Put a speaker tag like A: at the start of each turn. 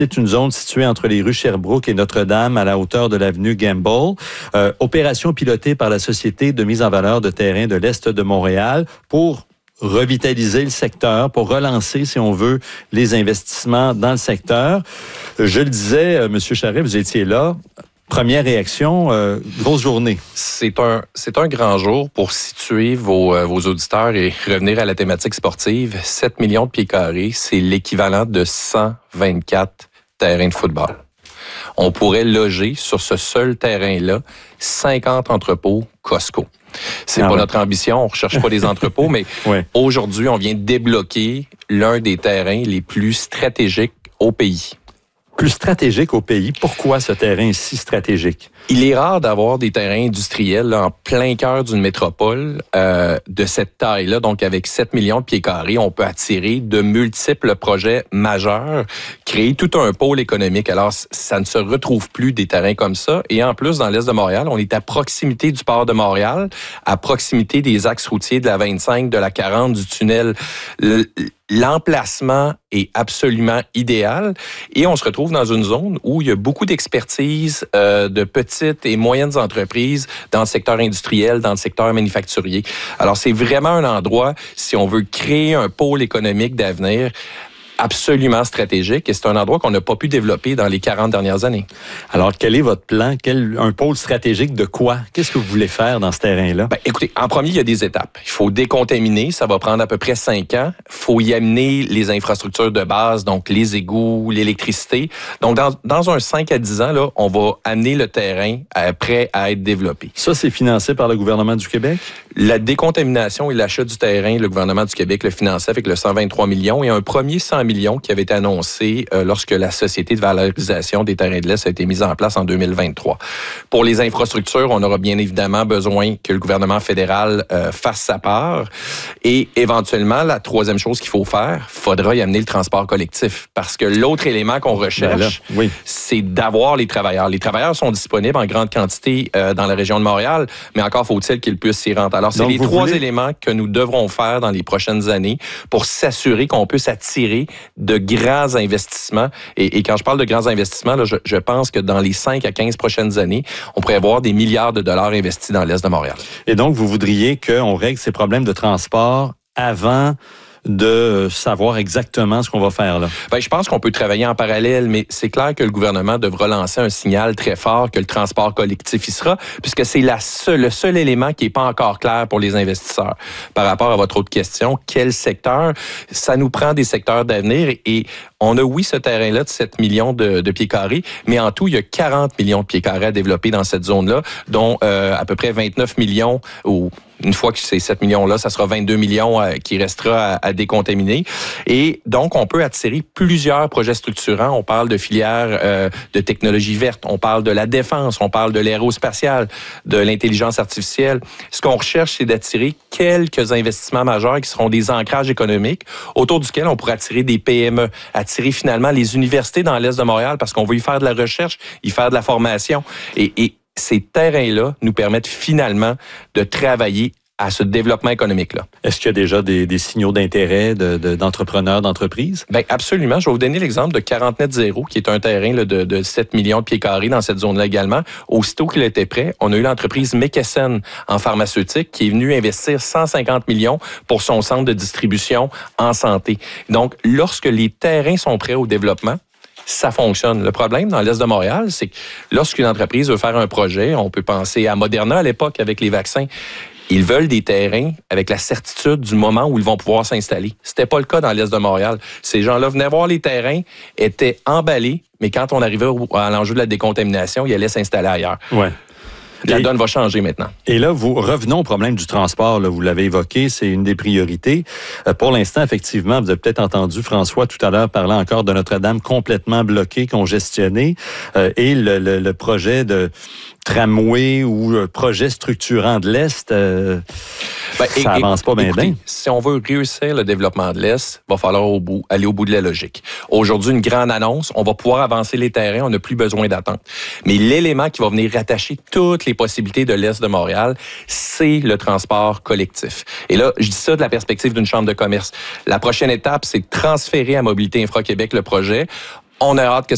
A: C'est une zone située entre les rues Sherbrooke et Notre-Dame à la hauteur de l'avenue Gamble. Opération pilotée par la Société de mise en valeur de terrains de l'Est de Montréal pour revitaliser le secteur, pour relancer, si on veut, les investissements dans le secteur. Je le disais, M. Charest, vous étiez là. Première réaction, grosse journée.
B: C'est un grand jour pour situer vos auditeurs et revenir à la thématique sportive. 7 millions de pieds carrés, c'est l'équivalent de 124 terrains de football. On pourrait loger sur ce seul terrain-là 50 entrepôts Costco. C'est pas notre ambition, on recherche pas des entrepôts, mais aujourd'hui, on vient débloquer l'un des terrains les plus stratégiques au pays.
A: Plus stratégique au pays. Pourquoi ce terrain est si stratégique?
B: Il est rare d'avoir des terrains industriels là, en plein cœur d'une métropole de cette taille-là. Donc, avec 7 millions de pieds carrés, on peut attirer de multiples projets majeurs, créer tout un pôle économique. Alors, ça ne se retrouve plus des terrains comme ça. Et en plus, dans l'Est de Montréal, on est à proximité du port de Montréal, à proximité des axes routiers de la 25, de la 40, du tunnel. L'emplacement est absolument idéal et on se retrouve dans une zone où il y a beaucoup d'expertise de petites et moyennes entreprises dans le secteur industriel, dans le secteur manufacturier. Alors, c'est vraiment un endroit, si on veut créer un pôle économique d'avenir, absolument stratégique et c'est un endroit qu'on n'a pas pu développer dans les 40 dernières années.
A: Alors, quel est votre plan? Un pôle stratégique de quoi? Qu'est-ce que vous voulez faire dans ce terrain-là?
B: Écoutez, en premier, il y a des étapes. Il faut décontaminer, ça va prendre à peu près 5 ans. Il faut y amener les infrastructures de base, donc les égouts, l'électricité. Donc, dans un 5 à 10 ans, là, on va amener le terrain prêt à être développé.
A: Ça, c'est financé par le gouvernement du Québec?
B: La décontamination et l'achat du terrain, le gouvernement du Québec le finançait avec le 123 millions et un premier 100 millions qui avait été annoncé lorsque la Société de valorisation des terrains de l'Est a été mise en place en 2023. Pour les infrastructures, on aura bien évidemment besoin que le gouvernement fédéral fasse sa part. Et éventuellement, la troisième chose qu'il faut faire, il faudra y amener le transport collectif. Parce que l'autre élément qu'on recherche, c'est d'avoir les travailleurs. Les travailleurs sont disponibles en grande quantité dans la région de Montréal, mais encore faut-il qu'ils puissent s'y rendre. Alors, c'est les trois éléments que nous devrons faire dans les prochaines années pour s'assurer qu'on puisse attirer de grands investissements. Et quand je parle de grands investissements, là, je pense que dans les 5 à 15 prochaines années, on pourrait avoir des milliards de dollars investis dans l'Est de Montréal.
A: Et donc, vous voudriez qu'on règle ces problèmes de transport avant de savoir exactement ce qu'on va faire là?
B: Je pense qu'on peut travailler en parallèle, mais c'est clair que le gouvernement devra lancer un signal très fort que le transport collectif y sera, puisque c'est le seul élément qui n'est pas encore clair pour les investisseurs. Par rapport à votre autre question, quel secteur? Ça nous prend des secteurs d'avenir et on a, oui, ce terrain-là de 7 millions de pieds carrés, mais en tout, il y a 40 millions de pieds carrés à développer dans cette zone-là, dont à peu près 29 millions ou une fois que ces 7 millions-là, ça sera 22 millions qui restera à décontaminer. Et donc, on peut attirer plusieurs projets structurants. On parle de filières de technologie verte, on parle de la défense, on parle de l'aérospatiale, de l'intelligence artificielle. Ce qu'on recherche, c'est d'attirer quelques investissements majeurs qui seront des ancrages économiques autour duquel on pourra attirer des PME, attirer finalement les universités dans l'Est de Montréal parce qu'on veut y faire de la recherche, y faire de la formation. Et ces terrains-là nous permettent finalement de travailler à ce développement économique-là.
A: Est-ce qu'il y a déjà des signaux d'intérêt d'entrepreneurs, d'entreprises?
B: Absolument. Je vais vous donner l'exemple de 40 Net Zéro, qui est un terrain là, de 7 millions de pieds carrés dans cette zone-là également. Aussitôt qu'il était prêt, on a eu l'entreprise McKesson en pharmaceutique qui est venue investir 150 millions pour son centre de distribution en santé. Donc, lorsque les terrains sont prêts au développement, ça fonctionne. Le problème dans l'Est de Montréal, c'est que lorsqu'une entreprise veut faire un projet, on peut penser à Moderna à l'époque avec les vaccins, ils veulent des terrains avec la certitude du moment où ils vont pouvoir s'installer. C'était pas le cas dans l'Est de Montréal. Ces gens-là venaient voir les terrains, étaient emballés, mais quand on arrivait à l'enjeu de la décontamination, ils allaient s'installer ailleurs.
A: Ouais.
B: La donne va changer maintenant.
A: Et là, revenons au problème du transport. Là, vous l'avez évoqué, c'est une des priorités. Pour l'instant, effectivement, vous avez peut-être entendu François tout à l'heure parler encore de Notre-Dame complètement bloquée, congestionnée, et le projet de tramway ou projet structurant de l'Est, ça avance pas bien.
B: Si on veut réussir le développement de l'Est, il va falloir aller au bout de la logique. Aujourd'hui, une grande annonce, on va pouvoir avancer les terrains, on n'a plus besoin d'attendre. Mais l'élément qui va venir rattacher toutes les possibilités de l'Est de Montréal, c'est le transport collectif. Et là, je dis ça de la perspective d'une chambre de commerce. La prochaine étape, c'est de transférer à Mobilité Infra-Québec le projet. On a hâte que